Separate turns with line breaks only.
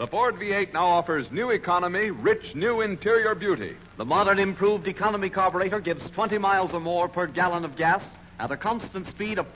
The Ford V8 now offers new economy, rich new interior beauty.
The modern improved economy carburetor gives 20 miles or more per gallon of gas at a constant speed of